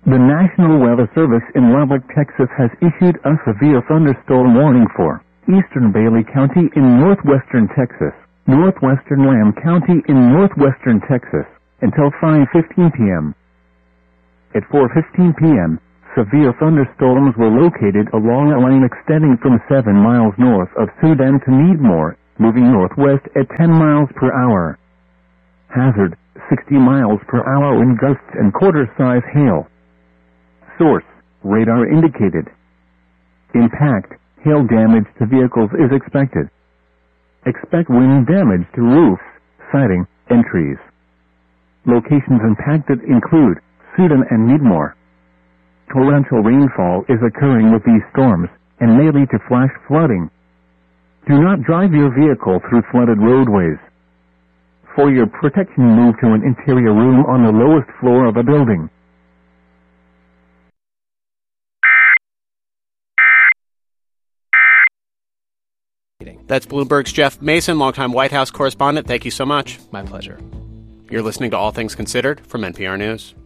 The National Weather Service in Lubbock, Texas has issued a severe thunderstorm warning for eastern Bailey County in northwestern Texas, northwestern Lamb County in northwestern Texas, until 5:15 p.m. At 4:15 p.m., severe thunderstorms were located along a line extending from 7 miles north of Sudan to Needmore, moving northwest at 10 miles per hour. Hazard, 60 miles per hour wind gusts and quarter-size hail. Source, radar indicated. Impact, hail damage to vehicles is expected. Expect wind damage to roofs, siding, and trees. Locations impacted include Sudan and Needmore. Torrential rainfall is occurring with these storms and may lead to flash flooding. Do not drive your vehicle through flooded roadways. For your protection, move to an interior room on the lowest floor of a building. That's Bloomberg's Jeff Mason, longtime White House correspondent. Thank you so much. My pleasure. You're listening to All Things Considered from NPR News.